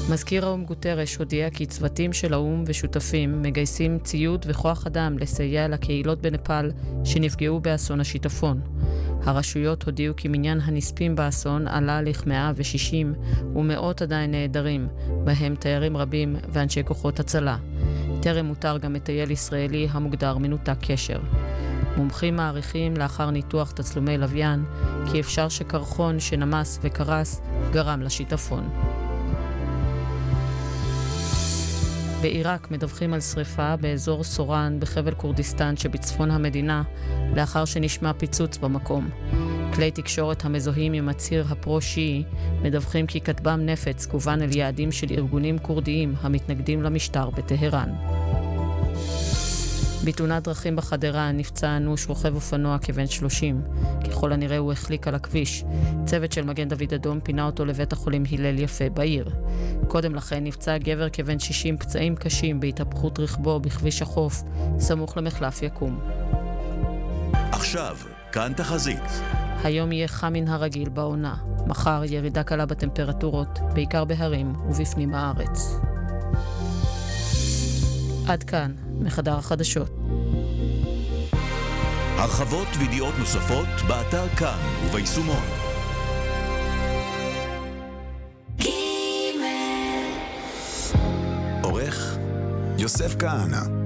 מזכיר האו"ם גוטרש הודיע כי צוותים של האו"ם ושותפים מגייסים ציוד וכוח אדם לסייע לקהילות בנפאל שנפגעו באסון השיטפון. הרשויות הודיעו כי מניין הנספים באסון עלה לכ-160 ומאות עדיין נעדרים, בהם תיירים רבים ואנשי כוחות הצלה. טרם מותר גם מטייל ישראלי המוגדר מנותק קשר. מומחים מעריכים לאחר ניתוח תצלומי לוויין כי אפשר שקרחון שנמס וקרס גרם לשיטפון. בעיראק מדווחים על שריפה באזור סורן בחבל קורדיסטן שבצפון המדינה לאחר שנשמע פיצוץ במקום. כלי תקשורת המזוהים עם הציר הפרו-שיעי מדווחים כי כטב"ם נפץ כוון אל יעדים של ארגונים קורדיים המתנגדים למשטר בטהרן. בתאונת דרכים בחדרה נפצע אנוש רוכב אופנוע כבן 30. ככל הנראה הוא החליק על הכביש. צוות של מגן דוד אדום פינה אותו לבית החולים הלל יפה בעיר. קודם לכן נפצע גבר כבן 60 פצעים קשים בהתהפכות רכבו בכביש החוף, סמוך למחלף יקום. עכשיו, כאן תחזית. היום יהיה חם מן הרגיל בעונה. מחר ירידה קלה בטמפרטורות, בעיקר בהרים ובפנים הארץ. עד כאן, מחדר החדשות. הרחבות וידיעות נוספות באתר כאן וביישומון. עורך יוסף כהנא.